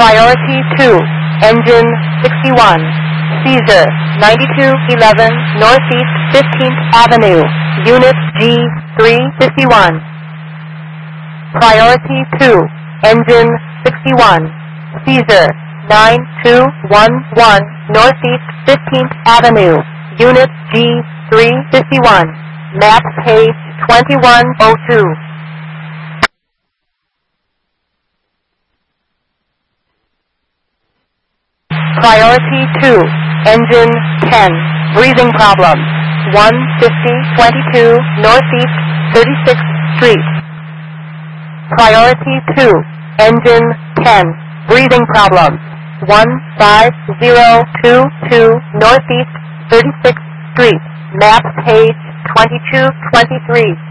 Priority 2, engine 61. Seizure 9211 Northeast 15th Avenue, Unit G351. Priority 2, engine 61. Seizure 9211 Northeast 15th Avenue, Unit G351. Map page 2102. Priority 2, engine 10, breathing problems, 15022 Northeast 36th Street. Priority 2, engine 10, breathing problems, 15022 Northeast 36th Street. Map page 2223.